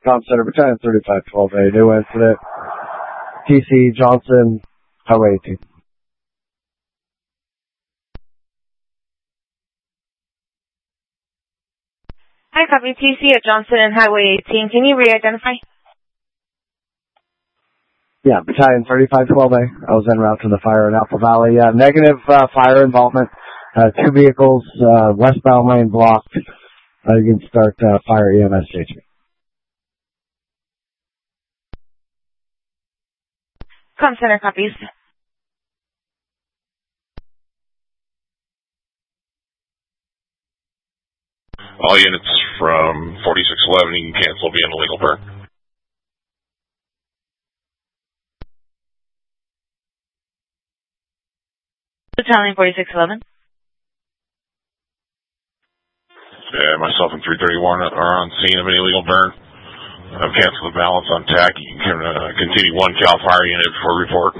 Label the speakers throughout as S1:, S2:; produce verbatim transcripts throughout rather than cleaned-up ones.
S1: Com Center, Battalion thirty-five twelve A, new incident. T C Johnson, Highway eighteen.
S2: Hi, copy T C at Johnson and Highway eighteen. Can you re-identify?
S1: Yeah, Battalion thirty-five twelve A. I was en route to the fire in Apple Valley. Uh, negative uh, fire involvement. Uh, two vehicles, uh, westbound lane blocked. Uh, you can start uh, fire E M S station.
S2: Com Center copies.
S3: All units from forty-six eleven, you can cancel via an illegal burn.
S2: Battalion forty-six eleven.
S3: Yeah, myself and three thirty-one are on scene of an illegal burn. I've canceled the balance on T A C. You can uh, continue one CAL FIRE unit for report.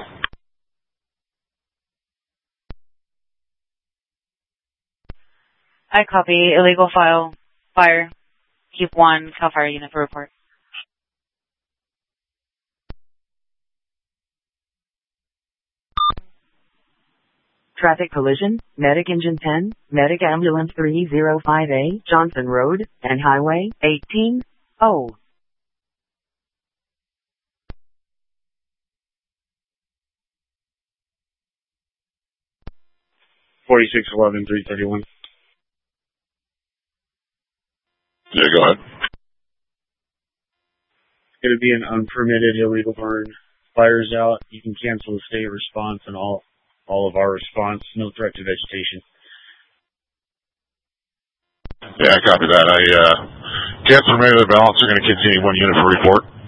S2: I copy. Illegal file. Fire. Keep one CAL FIRE unit for report.
S4: Traffic collision, Medic Engine ten, Medic Ambulance three oh five A, Johnson Road, and Highway eighteen. Oh.
S5: forty-six eleven, three thirty-one.
S3: Yeah, go ahead.
S5: It's going to be an unpermitted illegal burn. Fire's out. You can cancel the state response and all all of our response. No threat to vegetation.
S3: Yeah, I copy that. I uh, canceled the balance. We're going to continue one unit for report.